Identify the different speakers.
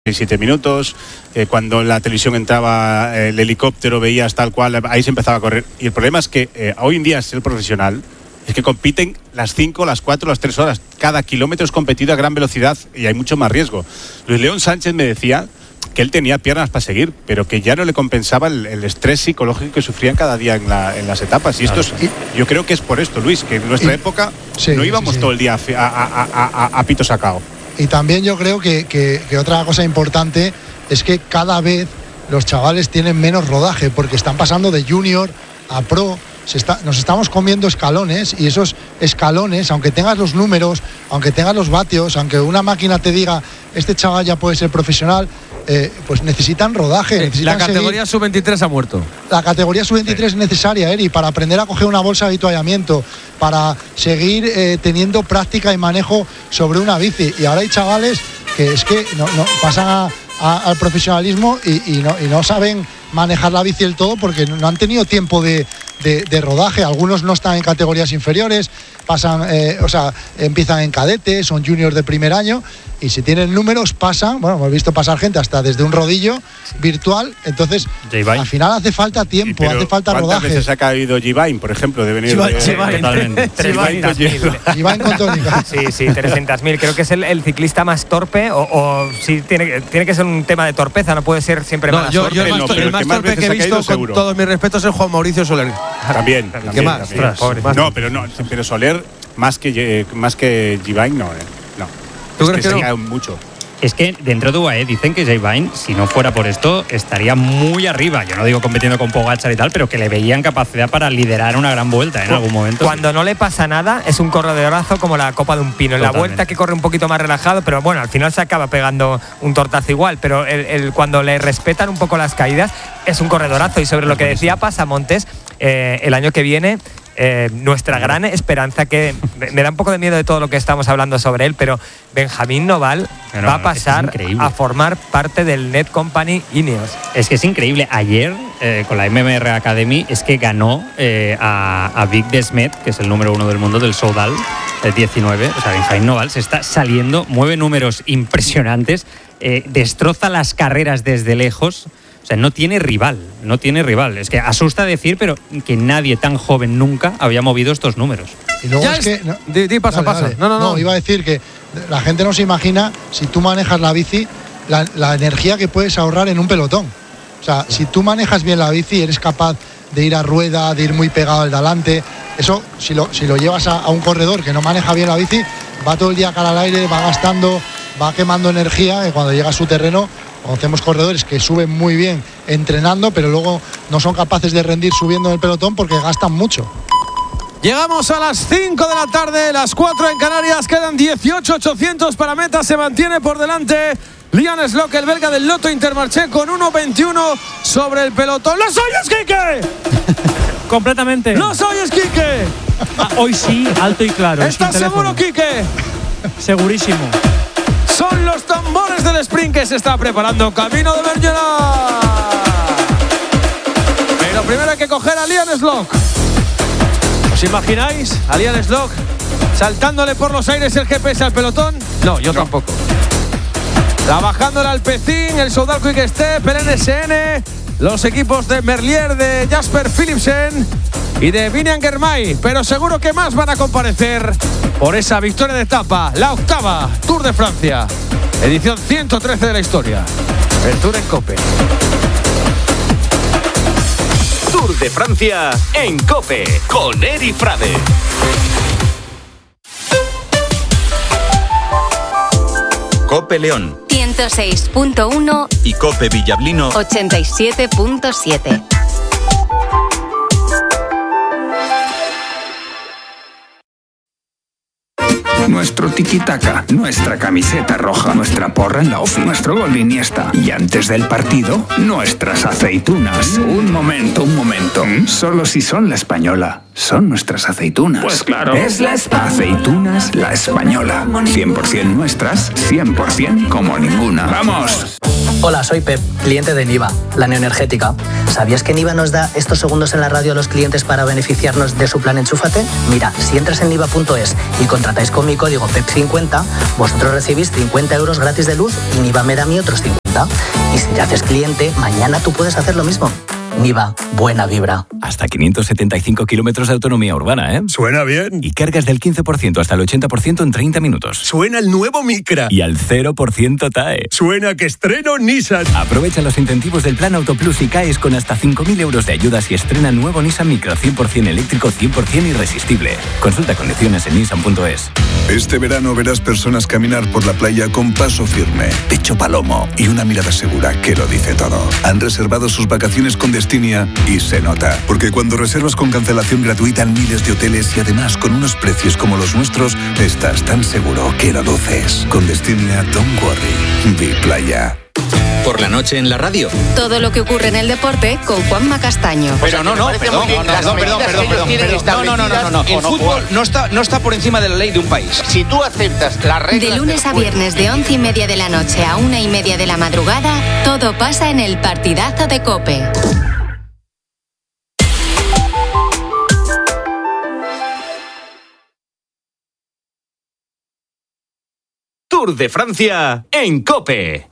Speaker 1: 7 minutos, cuando en la televisión entraba el helicóptero, veías tal cual, ahí se empezaba a correr. Y el problema es que hoy en día ser profesional es que compiten las 5, las 4, las 3 horas. Cada kilómetro es competido a gran velocidad y hay mucho más riesgo. Luis León Sánchez me decía que él tenía piernas para seguir, pero que ya no le compensaba el estrés psicológico que sufrían cada día en las etapas. Y esto yo creo que es por esto, Luis, que en nuestra época no íbamos todo el día a pito sacao.
Speaker 2: Y también yo creo que otra cosa importante es que cada vez los chavales tienen menos rodaje, porque están pasando de junior a pro. Nos estamos comiendo escalones, y esos escalones, aunque tengas los números, aunque tengas los vatios, aunque una máquina te diga este chaval ya puede ser profesional, pues necesitan rodaje. Necesitan
Speaker 3: la categoría sub-23 ha muerto.
Speaker 2: La categoría sub-23 es necesaria, Eri, para aprender a coger una bolsa de avituallamiento, para seguir teniendo práctica y manejo sobre una bici. Y ahora hay chavales que es que no pasan al profesionalismo y no saben manejar la bici del todo porque no han tenido tiempo de rodaje. Algunos no están en categorías inferiores, pasan, empiezan en cadete, son juniors de primer año, y si tienen números pasan, hemos visto pasar gente hasta desde un rodillo virtual. Entonces al final hace falta tiempo, hace falta rodaje.
Speaker 1: ¿Cuántas veces ha caído Givain, por ejemplo, de venir?
Speaker 4: Totalmente.
Speaker 2: 300.000 con tónica.
Speaker 4: Sí, 300.000. Creo que es el ciclista más torpe, o sí, tiene que ser un tema de torpeza, no puede ser siempre mala suerte.
Speaker 3: El más torpe que he visto, con todos mis respetos, es Juan Mauricio Soler.
Speaker 1: También.
Speaker 3: ¿Qué más?
Speaker 1: Pero Soler, más que Givain, no.
Speaker 3: ¿Tú crees que no?
Speaker 1: Mucho.
Speaker 5: Es que dentro de UAE dicen que Givain, si no fuera por esto, estaría muy arriba. Yo no digo compitiendo con Pogačar y tal, pero que le veían capacidad para liderar una gran vuelta en algún momento.
Speaker 4: Cuando no le pasa nada, es un corredorazo como la copa de un pino. En la vuelta que corre un poquito más relajado, pero bueno, al final se acaba pegando un tortazo igual. Pero cuando le respetan un poco las caídas, es un corredorazo. Y sobre lo que decía Pasamontes, el año que viene, nuestra gran esperanza, que me da un poco de miedo de todo lo que estamos hablando sobre él, pero Benjamín Noval va a pasar a formar parte del Net Company Ineos.
Speaker 5: Es que es increíble. Ayer, con la MMR Academy, es que ganó a Vic Desmet, que es el número 1 del mundo del Soudal, el 19. O sea, Benjamín Noval se está saliendo, mueve números impresionantes, destroza las carreras desde lejos. O sea, no tiene rival. Es que asusta decir, pero que nadie tan joven nunca había movido estos números.
Speaker 2: Y luego es que...
Speaker 3: pasa. No,
Speaker 2: iba a decir que la gente no se imagina, si tú manejas la bici, la energía que puedes ahorrar en un pelotón. O sea, si tú manejas bien la bici, eres capaz de ir a rueda, de ir muy pegado al delante. Eso, si lo llevas a un corredor que no maneja bien la bici, va todo el día cara al aire, va gastando, va quemando energía, y cuando llega a su terreno... Conocemos corredores que suben muy bien entrenando, pero luego no son capaces de rendir subiendo en el pelotón porque gastan mucho.
Speaker 3: Llegamos a las 5 de la tarde, las 4 en Canarias, quedan 18.800 para meta, se mantiene por delante Liam Slock, el belga del Lotto Intermarché, con 1.21 sobre el pelotón. ¡Los oyes, Quique!
Speaker 6: Completamente.
Speaker 3: ¡Los oyes, Quique!
Speaker 6: Hoy sí, alto y claro.
Speaker 3: ¿Estás seguro, Quique?
Speaker 6: Segurísimo.
Speaker 3: Son los tambores del sprint que se está preparando camino de Bergerac. Pero primero hay que coger a Liam Slock. ¿Os imagináis a Liam Slock saltándole por los aires el GPS al pelotón? No, yo tampoco. Trabajando el Alpecin, el Soudal Quick Step, el NSN, los equipos de Merlier, de Jasper Philipsen y de Vinian Girmay, pero seguro que más van a comparecer por esa victoria de etapa, la 8ª Tour de Francia, edición 113 de la historia, el Tour en COPE.
Speaker 7: Tour de Francia en COPE con Eri Frade. COPE León
Speaker 8: 106.1
Speaker 7: y COPE Villablino
Speaker 8: 87.7.
Speaker 9: Nuestro tiki-taka, nuestra camiseta roja, nuestra porra en la off, nuestro gol de Iniesta. Y antes del partido, nuestras aceitunas. Un momento. Solo si son La Española. Son nuestras aceitunas.
Speaker 7: Pues claro.
Speaker 9: Es Aceitunas La Española. 100% nuestras, 100% como ninguna. ¡Vamos!
Speaker 10: Hola, soy Pep, cliente de Niva, la neoenergética. ¿Sabías que Niva nos da estos segundos en la radio a los clientes para beneficiarnos de su plan Enchúfate? Mira, si entras en niva.es y contratáis con mi código PEP50, vosotros recibís 50 euros gratis de luz y Niva me da a mí otros 50. Y si te haces cliente, mañana tú puedes hacer lo mismo. Niva, buena vibra.
Speaker 11: Hasta 575 kilómetros de autonomía urbana, ¿eh?
Speaker 12: Suena bien.
Speaker 11: Y cargas del 15% hasta el 80% en 30 minutos.
Speaker 12: Suena el nuevo Micra.
Speaker 11: Y al 0% TAE.
Speaker 12: Suena que estreno Nissan.
Speaker 11: Aprovecha los incentivos del Plan Autoplus y caes con hasta 5.000 euros de ayudas y estrena nuevo Nissan Micra 100% eléctrico, 100% irresistible. Consulta condiciones en nissan.es.
Speaker 13: Este verano verás personas caminar por la playa con paso firme, pecho palomo y una mirada segura que lo dice todo. Han reservado sus vacaciones con Destinia y se nota. Porque cuando reservas con cancelación gratuita en miles de hoteles y además con unos precios como los nuestros, estás tan seguro que lo luces. Con Destinia, don't worry. Be playa.
Speaker 7: Por la noche en la radio.
Speaker 8: Todo lo que ocurre en el deporte con Juanma Castaño.
Speaker 14: Pero no. El fútbol no está por encima de la ley de un país.
Speaker 15: Si tú aceptas las reglas...
Speaker 8: De lunes a viernes de 11:30 de la noche a 1:30 de la madrugada, todo pasa en el partidazo de COPE.
Speaker 7: Tour de Francia en COPE.